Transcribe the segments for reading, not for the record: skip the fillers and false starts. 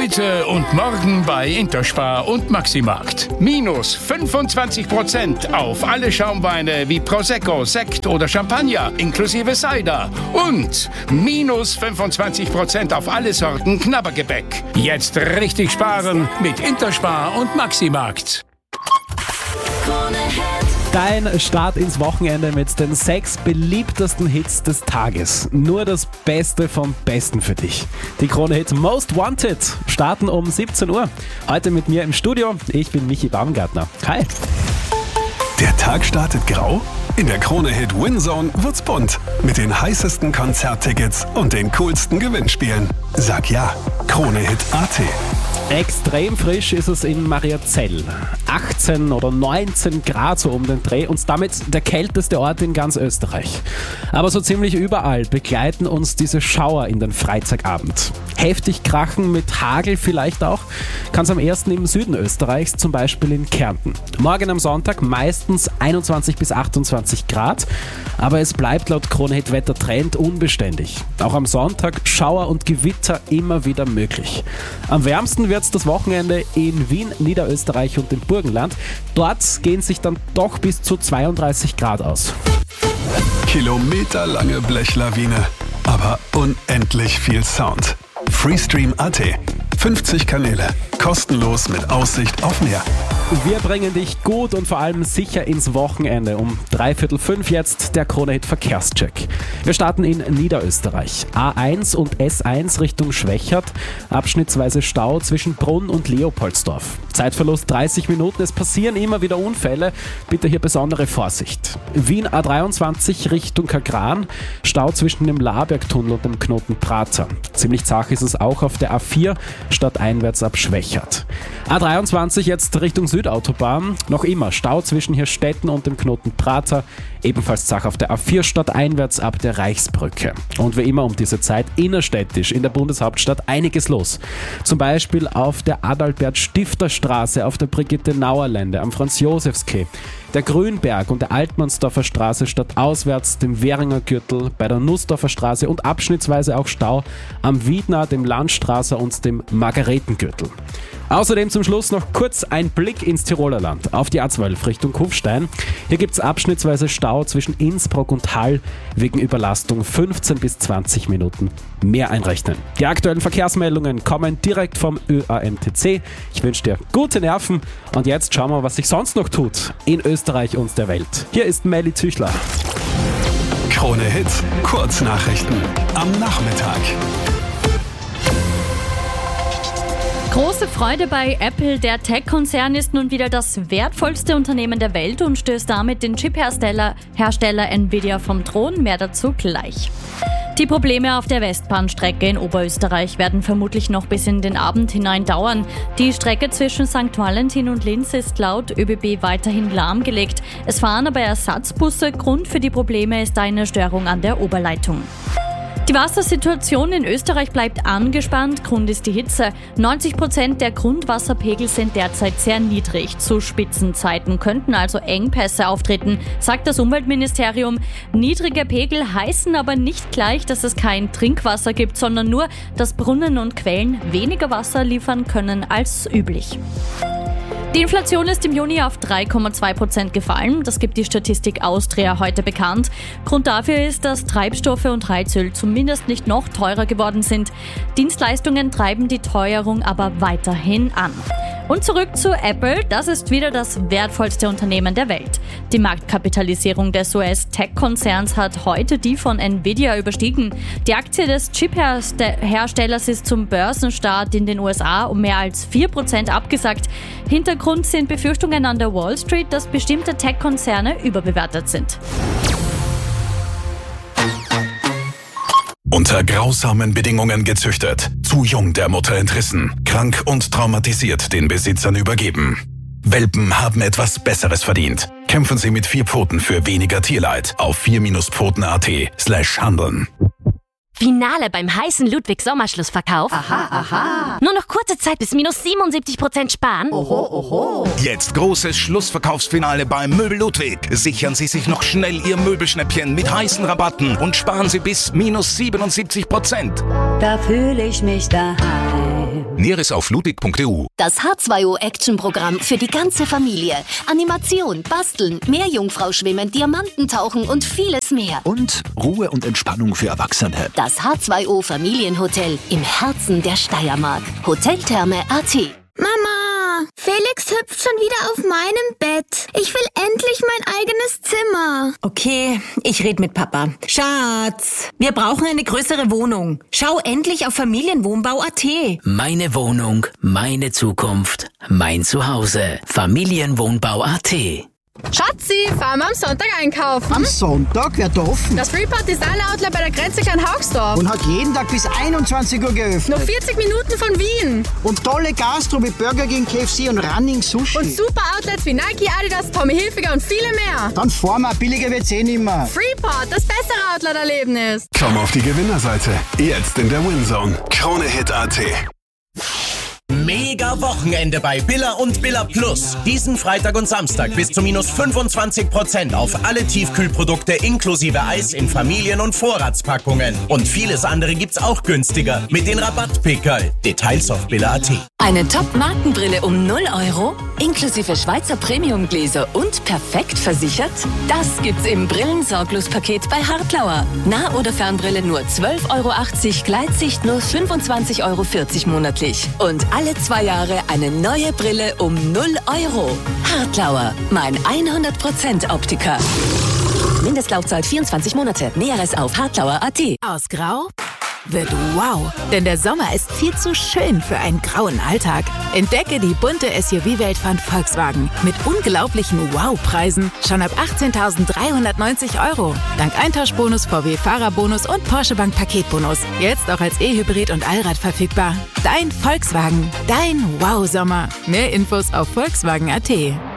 Heute und morgen bei Interspar und Maximarkt. Minus 25% auf alle Schaumweine wie Prosecco, Sekt oder Champagner inklusive Cider. Und minus 25% auf alle Sorten Knabbergebäck. Jetzt richtig sparen mit Interspar und Maximarkt. Dein Start ins Wochenende mit den 6 beliebtesten Hits des Tages. Nur das Beste vom Besten für dich. Die Krone-Hit Most Wanted starten um 17 Uhr. Heute mit mir im Studio. Ich bin Michi Baumgartner. Hi. Der Tag startet grau? In der Krone-Hit Winzone wird's bunt. Mit den heißesten Konzerttickets und den coolsten Gewinnspielen. Sag ja, Krone-Hit.at. Extrem frisch ist es in Mariazell. 18 oder 19 Grad so um den Dreh und damit der kälteste Ort in ganz Österreich. Aber so ziemlich überall begleiten uns diese Schauer in den Freitagabend. Heftig krachen mit Hagel vielleicht auch, kann es am ersten im Süden Österreichs, zum Beispiel in Kärnten. Morgen am Sonntag meistens 21 bis 28 Grad, aber es bleibt laut Krone-Hit Wettertrend unbeständig. Auch am Sonntag Schauer und Gewitter immer wieder möglich. Am wärmsten wird das Wochenende in Wien, Niederösterreich und im Burgenland. Dort gehen sich dann doch bis zu 32 Grad aus. Kilometerlange Blechlawine, aber unendlich viel Sound. Freestream.at. 50 Kanäle, kostenlos mit Aussicht auf Meer. Wir bringen dich gut und vor allem sicher ins Wochenende. Um 4:45 jetzt der Krone-Hit Verkehrscheck. Wir starten in Niederösterreich. A1 und S1 Richtung Schwächert. Abschnittsweise Stau zwischen Brunn und Leopoldsdorf. Zeitverlust 30 Minuten. Es passieren immer wieder Unfälle. Bitte hier besondere Vorsicht. Wien A23 Richtung Kagran. Stau zwischen dem Labergtunnel und dem Knoten Prater. Ziemlich zach ist es auch auf der A4 stadteinwärts ab Schwächert. A23 jetzt Richtung Südautobahn. Noch immer Stau zwischen Hirstetten und dem Knoten Prater. Ebenfalls zach auf der A4 stadteinwärts ab der Reichsbrücke. Und wie immer um diese Zeit innerstädtisch in der Bundeshauptstadt einiges los. Zum Beispiel auf der Adalbert-Stifter-Straße, auf der Brigitte-Nauer-Lände, am Franz-Josefs-Quai, der Grünberg und der Altmannsdorfer Straße stadtauswärts, dem Währinger Gürtel, bei der Nussdorfer Straße und abschnittsweise auch Stau am Wiedner, dem Landstraßer und dem Margaretengürtel. Außerdem zum Schluss noch kurz ein Blick ins Tiroler Land, auf die A12 Richtung Kufstein. Hier gibt es abschnittsweise Stau zwischen Innsbruck und Hall, wegen Überlastung 15 bis 20 Minuten mehr einrechnen. Die aktuellen Verkehrsmeldungen kommen direkt vom ÖAMTC. Ich wünsche dir gute Nerven und jetzt schauen wir, was sich sonst noch tut in Österreich und der Welt. Hier ist Melly Züchler. Krone-Hit Kurznachrichten am Nachmittag. Große Freude bei Apple. Der Tech-Konzern ist nun wieder das wertvollste Unternehmen der Welt und stößt damit den Chip-Hersteller Nvidia vom Thron. Mehr dazu gleich. Die Probleme auf der Westbahnstrecke in Oberösterreich werden vermutlich noch bis in den Abend hinein dauern. Die Strecke zwischen St. Valentin und Linz ist laut ÖBB weiterhin lahmgelegt. Es fahren aber Ersatzbusse. Grund für die Probleme ist eine Störung an der Oberleitung. Die Wassersituation in Österreich bleibt angespannt. Grund ist die Hitze. 90% der Grundwasserpegel sind derzeit sehr niedrig. Zu Spitzenzeiten könnten also Engpässe auftreten, sagt das Umweltministerium. Niedrige Pegel heißen aber nicht gleich, dass es kein Trinkwasser gibt, sondern nur, dass Brunnen und Quellen weniger Wasser liefern können als üblich. Die Inflation ist im Juni auf 3,2% gefallen. Das gibt die Statistik Austria heute bekannt. Grund dafür ist, dass Treibstoffe und Heizöl zumindest nicht noch teurer geworden sind. Dienstleistungen treiben die Teuerung aber weiterhin an. Und zurück zu Apple. Das ist wieder das wertvollste Unternehmen der Welt. Die Marktkapitalisierung des US-Tech-Konzerns hat heute die von Nvidia überstiegen. Die Aktie des Chip-Herstellers ist zum Börsenstart in den USA um mehr als 4% abgesackt. Hintergrund sind Befürchtungen an der Wall Street, dass bestimmte Tech-Konzerne überbewertet sind. Unter grausamen Bedingungen gezüchtet, zu jung der Mutter entrissen, krank und traumatisiert den Besitzern übergeben. Welpen haben etwas Besseres verdient. Kämpfen Sie mit 4 Pfoten für weniger Tierleid auf 4-Pfoten.at/handeln. Finale beim heißen Ludwig-Sommerschlussverkauf. Aha. Nur noch kurze Zeit bis minus 77% sparen. Oho. Jetzt großes Schlussverkaufsfinale beim Möbel Ludwig. Sichern Sie sich noch schnell Ihr Möbelschnäppchen mit heißen Rabatten und sparen Sie bis minus 77%. Da fühle ich mich daheim. Näheres auf ludwig.eu. Das H2O-Action-Programm für die ganze Familie. Animation, Basteln, Meerjungfrau-Schwimmen, Diamantentauchen und vieles mehr. Und Ruhe und Entspannung für Erwachsene. Das H2O-Familienhotel im Herzen der Steiermark. Hoteltherme.at. Mama, Felix hüpft schon wieder auf meinem Bett. Ich will endlich mein eigenes Zimmer. Okay, ich rede mit Papa. Schatz, wir brauchen eine größere Wohnung. Schau endlich auf Familienwohnbau.at. Meine Wohnung, meine Zukunft, mein Zuhause. Familienwohnbau.at. Schatzi, fahren wir am Sonntag einkaufen. Am Sonntag? Wer da offen? Das Freeport Designer Outlet bei der Grenze Klein-Haugsdorf. Und hat jeden Tag bis 21 Uhr geöffnet. Nur 40 Minuten von Wien. Und tolle Gastro wie Burger King, KFC und Running Sushi. Und super Outlets wie Nike, Adidas, Tommy Hilfiger und viele mehr. Dann fahren wir, billiger wird's eh nimmer. Freeport, das bessere Outlet-Erlebnis. Komm auf die Gewinnerseite. Jetzt in der Winzone. KroneHit.at. Mega Wochenende bei Billa und Billa Plus. Diesen Freitag und Samstag bis zu minus 25% auf alle Tiefkühlprodukte inklusive Eis in Familien- und Vorratspackungen. Und vieles andere gibt's auch günstiger mit den Rabattpickerl. Details auf Billa.at. Eine Top-Markenbrille um 0 €, inklusive Schweizer Premiumgläser und perfekt versichert? Das gibt's im Brillensorglos-Paket bei Hartlauer. Nah- oder Fernbrille nur 12,80 €, Gleitsicht nur 25,40 € monatlich. Und alle 2 Jahre eine neue Brille um 0 €. Hartlauer, mein 100% Optiker. Mindestlaufzeit 24 Monate. Näheres auf hartlauer.at. Aus Grau wird wow, denn der Sommer ist viel zu schön für einen grauen Alltag. Entdecke die bunte SUV-Welt von Volkswagen mit unglaublichen Wow-Preisen schon ab 18.390 €. Dank Eintauschbonus, VW-Fahrerbonus und Porsche Bank Paketbonus. Jetzt auch als E-Hybrid und Allrad verfügbar. Dein Volkswagen, dein Wow-Sommer. Mehr Infos auf Volkswagen.at.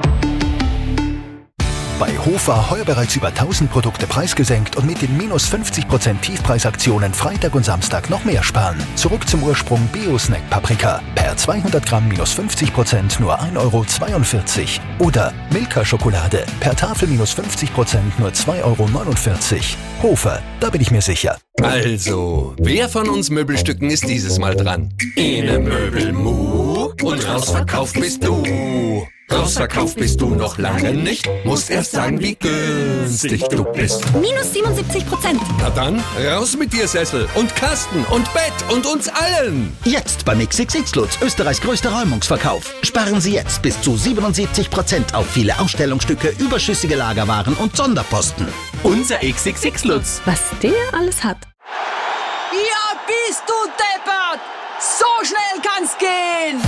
Bei Hofer heuer bereits über 1000 Produkte preisgesenkt und mit den minus 50% Tiefpreisaktionen Freitag und Samstag noch mehr sparen. Zurück zum Ursprung Bio-Snack Paprika. Per 200 Gramm minus 50% nur 1,42 €. Oder Milka Schokolade. Per Tafel minus 50% nur 2,49 €. Hofer, da bin ich mir sicher. Also, wer von uns Möbelstücken ist dieses Mal dran? Ene Möbelmu und rausverkauft bist du. Rausverkauft bist du noch lange nicht. Musst erst sagen, wie günstig du bist. Minus 77%. Na dann, raus mit dir, Sessel und Kasten und Bett und uns allen. Jetzt beim XXX Lutz, Österreichs größter Räumungsverkauf. Sparen Sie jetzt bis zu 77% auf viele Ausstellungsstücke, überschüssige Lagerwaren und Sonderposten. Unser XXX Lutz. Was der alles hat. Ja, bist du deppert! So schnell kann's gehen!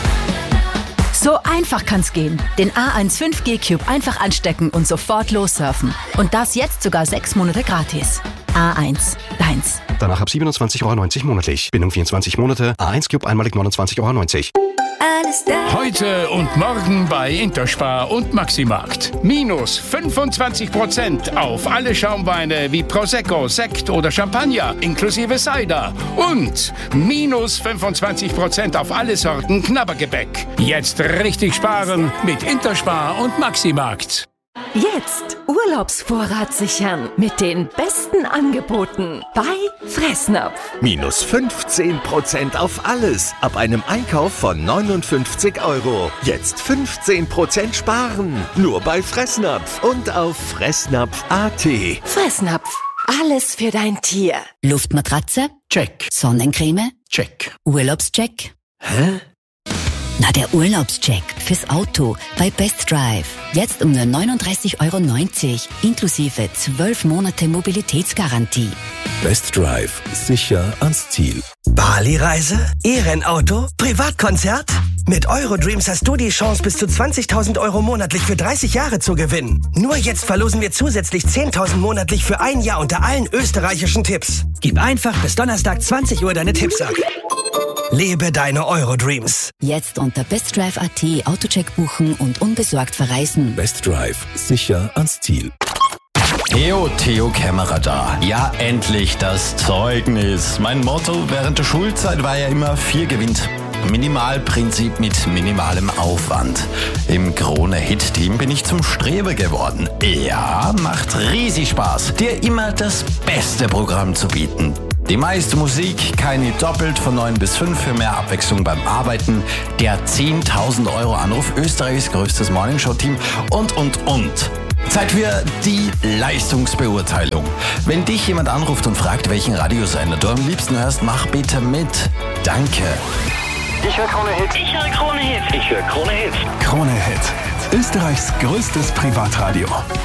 So einfach kann's gehen. Den A1 5G Cube einfach anstecken und sofort lossurfen. Und das jetzt sogar 6 Monate gratis. A1, deins. Danach ab 27,90 € monatlich. Binnen 24 Monate. A1 Cube einmalig 29,90 €. Heute und morgen bei Interspar und Maximarkt. Minus 25% auf alle Schaumweine wie Prosecco, Sekt oder Champagner inklusive Cider. Und minus 25% auf alle Sorten Knabbergebäck. Jetzt richtig sparen mit Interspar und Maximarkt. Jetzt Urlaubsvorrat sichern mit den besten Angeboten bei Fressnapf. Minus 15% auf alles ab einem Einkauf von 59 €. Jetzt 15% sparen. Nur bei Fressnapf und auf fressnapf.at. Fressnapf. Alles für dein Tier. Luftmatratze? Check. Sonnencreme? Check. Urlaubscheck? Hä? Na, der Urlaubscheck fürs Auto bei Best Drive. Jetzt um nur 39,90 € inklusive 12 Monate Mobilitätsgarantie. Best Drive. Sicher ans Ziel. Bali-Reise? E-Rennauto? Privatkonzert? Mit Eurodreams hast du die Chance, bis zu 20.000 € monatlich für 30 Jahre zu gewinnen. Nur jetzt verlosen wir zusätzlich 10.000 monatlich für ein Jahr unter allen österreichischen Tipps. Gib einfach bis Donnerstag 20 Uhr deine Tipps ab. Lebe deine Eurodreams. Jetzt unter bestdrive.at Autocheck buchen und unbesorgt verreisen. Best Drive. Sicher ans Ziel. Theo Kämmerer da. Ja, endlich das Zeugnis. Mein Motto während der Schulzeit war ja immer 4 gewinnt. Minimalprinzip mit minimalem Aufwand. Im Krone-Hit-Team bin ich zum Streber geworden. Ja, macht riesig Spaß, dir immer das beste Programm zu bieten. Die meiste Musik, keine doppelt von 9 bis 5 für mehr Abwechslung beim Arbeiten. Der 10.000 € Anruf, Österreichs größtes Morningshow-Team und. Zeit für die Leistungsbeurteilung. Wenn dich jemand anruft und fragt, welchen Radiosender du am liebsten hörst, mach bitte mit. Danke. Ich höre Krone Hit. Ich höre Krone Hit. Ich höre Krone Hit. Krone Hit. Österreichs größtes Privatradio.